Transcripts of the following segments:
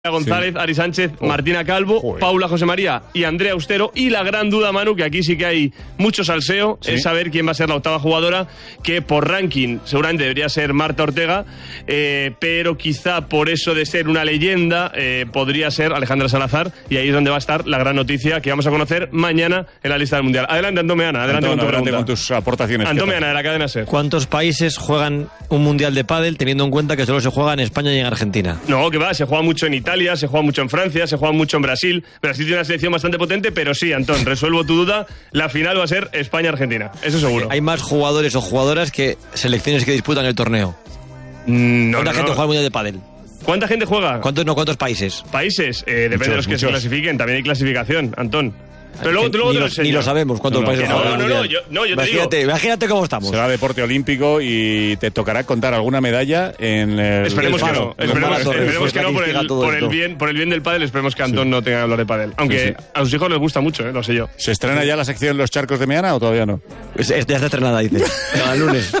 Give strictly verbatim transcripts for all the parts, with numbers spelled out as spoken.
González, sí. Ari Sánchez, oh. Martina Calvo, Joder. Paula José María y Andrea Austero. Y la gran duda, Manu, que aquí sí que hay mucho salseo, ¿sí? Es saber quién va a ser la octava jugadora, que por ranking seguramente debería ser Marta Ortega, eh, pero quizá por eso de ser una leyenda eh, podría ser Alejandra Salazar, y ahí es donde va a estar la gran noticia que vamos a conocer mañana en la lista del Mundial. Adelante, Antón Meana, adelante, Antón, con, tu adelante con tus aportaciones. Antón Meana, de la cadena SER. ¿Cuántos países juegan un Mundial de pádel teniendo en cuenta que solo se juega en España y en Argentina? No, que va, se juega mucho en Italia, se juega mucho en Francia, se juega mucho en Brasil. Brasil tiene una selección bastante potente, pero sí, Antón, resuelvo tu duda, la final va a ser España-Argentina, eso seguro. Hay más jugadores o jugadoras que selecciones que disputan el torneo. Mm, no, ¿Cuánta no, gente no. juega el Mundial de pádel? ¿Cuánta gente juega? ¿Cuántos no? ¿Cuántos países? Países, eh, depende muchos, de los que muchos. se clasifiquen, también hay clasificación, Antón. Pero luego, luego ni, te lo lo, enseño. ni lo sabemos cuántos no, países no, juegan. No, no, no, yo, no, yo te imagínate, digo. Imagínate cómo estamos. Será deporte olímpico y te tocará contar alguna medalla en el... Esperemos que no, esperemos, esperemos que no por el, por, el bien, por el bien del pádel, esperemos que Antón sí. no tenga que hablar de pádel. Aunque sí, sí. a sus hijos les gusta mucho, ¿eh? Lo sé yo. ¿Se estrena ya la sección Los Charcos de Meana o todavía no? Es, es, ya está estrenada, dice. Cada lunes.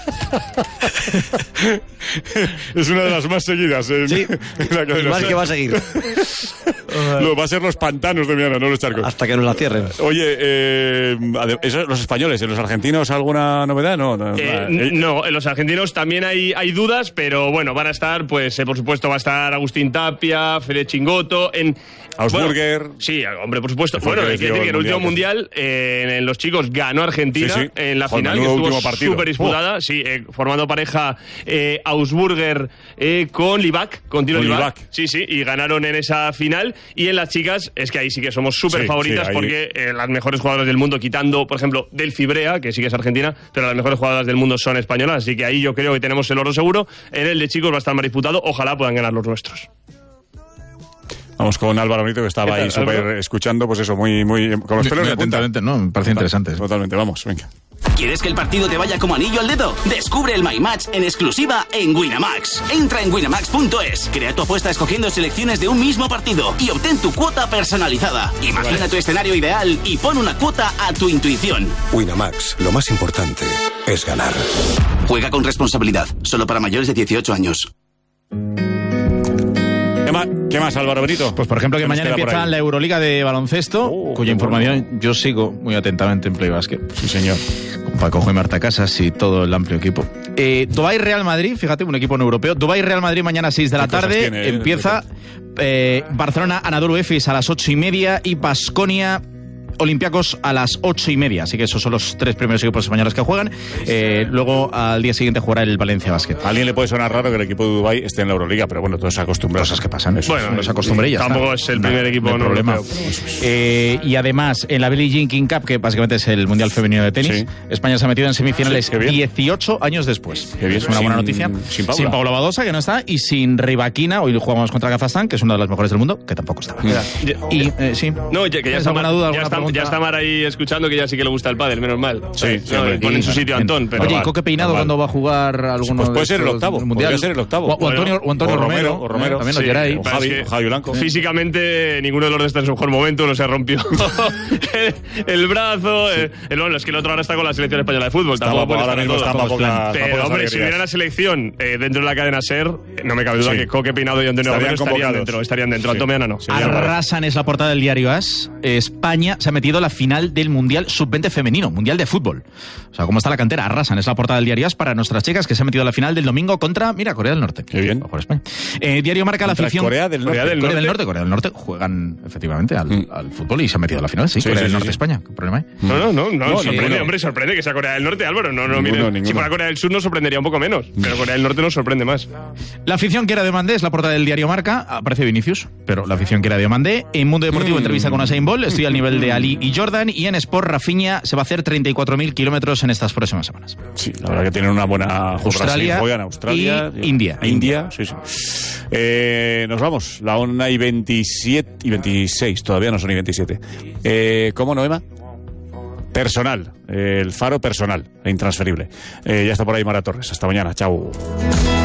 Es una de las más seguidas. En, sí, en la y más que va a seguir. Lo, va a ser Los Pantanos de Meana, no Los Charcos. Hasta que nos la cierren. Oye, eh, eso, los españoles, ¿en los argentinos alguna novedad? No, no, eh, no, en los argentinos también hay, hay dudas, pero bueno, van a estar, pues eh, por supuesto va a estar Agustín Tapia, Fede Chingoto, en... Ausburger. Bueno, sí, hombre, por supuesto. Bueno, hay que decir que el último mundial, eh, en los chicos ganó Argentina, sí, sí. en la Joder, final, que estuvo súper disputada, oh. sí, eh, formando pareja eh, Ausburger eh, con Livac, con Tino Livac. Sí, sí, y ganaron en esa final. Y en las chicas, es que ahí sí que somos súper sí, favoritas, sí, porque eh, las mejores jugadoras del mundo, quitando, por ejemplo, Delphi Brea, que sí que es argentina, pero las mejores jugadoras del mundo son españolas, así que ahí yo creo que tenemos el oro seguro. En el de chicos va a estar más disputado, ojalá puedan ganar los nuestros. Vamos con Álvaro Benito, que estaba ahí súper escuchando, pues eso, muy, muy, con los pelos de punta. Atentamente, no, me parece interesante. Totalmente, vamos, venga. ¿Quieres que el partido te vaya como anillo al dedo? Descubre el My Match en exclusiva en Winamax. Entra en winamax punto es, crea tu apuesta escogiendo selecciones de un mismo partido y obtén tu cuota personalizada. Imagina vale. tu escenario ideal y pon una cuota a tu intuición. Winamax, lo más importante es ganar. Juega con responsabilidad, solo para mayores de dieciocho años. ¿Qué más, Álvaro Benito? Pues por ejemplo que mañana empieza la Euroliga de baloncesto, oh, cuya información bueno. yo sigo muy atentamente en Play Basket. Sí, señor. Con Paco y Marta Casas y todo el amplio equipo. Eh, Dubái Real Madrid, fíjate, un equipo no europeo. Dubái Real Madrid mañana a seis de la tarde. Tiene, empieza eh, Barcelona Anadolu Efes a las ocho y media y Baskonia Olympiacos a las ocho y media, así que esos son los tres primeros equipos españoles que juegan. Eh, luego al día siguiente jugará el Valencia Basket. A alguien le puede sonar raro que el equipo de Dubái esté en la Euroliga, pero bueno, todos se acostumbran. Cosas que pasan. Eso, bueno, no se acostumbre ya. Tampoco está. es el primer no, equipo no, no problema. Eh, y además, en la Billie Jean King Cup, que básicamente es el Mundial Femenino de Tenis, sí. España se ha metido en semifinales sí, dieciocho años después. Qué bien. Es una sin, buena noticia. Sin Paula. Sin Paula Badosa, que no está, y sin Rivaquina. Hoy jugamos contra Kazajstán, que es una de las mejores del mundo, que tampoco estaba. Mira, y eh, sí. No, ya, que ya está, buena duda, ya, está, ya está Mar ahí escuchando que ya sí que le gusta el pádel, menos mal. Sí, sí, no, pone en su sitio Antón. Pero Oye, ¿y Coque Peinado cuando va a jugar alguno? Pues puede ser el octavo. Podría ser el octavo. O, o Antonio, o Antonio o Romero. O Romero. También sí, lo quiera ahí. O Javi, o Javi Blanco. Físicamente, ninguno de los dos está en su mejor momento. Uno se rompió el, el brazo. Sí. El, bueno, es que el otro ahora está con la selección española de fútbol. Está guapo, ahora mismo está para poca, pero, hombre, si hubiera una selección eh, dentro de la cadena SER, no me cabe duda sí. que Coque Peinado y Antonio Romero estarían dentro. Estarían dentro. Sí. Antón Meana no. Sí, Arrasan es la portada del diario AS. España se ha metido a la final del Mundial sub veinte femenino, Mundial de fútbol. O sea, ¿cómo está la cantera? Arrasan es la portada del diario AS para nuestras chicas que se han metido a la final del domingo contra, mira, Corea del Norte. Qué bien. Por España. Eh, diario marca la afición. Corea del Norte. Corea del Norte. Corea del Norte, Corea del Norte juegan efectivamente al, mm. al fútbol y se han metido a la final. Sí, sí Corea sí, del sí, Norte, sí. España. ¿Qué problema hay? No, no, no, no, no sorprende, eh, hombre, sorprende que sea Corea del Norte, Álvaro. No, no, ninguno, mire, si fuera Corea del Sur nos sorprendería un poco menos, pero Corea del Norte nos sorprende más. La afición que era de Mandé es la portada del diario Marca. Aparece Vinicius, pero la afición que era de Mandé. En Mundo Deportivo, mm. entrevista con Usain Bolt. Estoy al nivel de Ali y Jordan. Y en Sport, Rafinha se va a hacer treinta y cuatro mil kilómetros en estas próximas semanas. Sí, la verdad que tienen una buena... Australia, Brasil, Australia y India. India, sí, sí. Eh, nos vamos, la una y veintisiete y veintiséis, todavía no son y veintisiete. Eh, ¿Cómo, Noema? Personal, eh, el faro personal, intransferible. Eh, ya está por ahí Mara Torres. Hasta mañana, chao.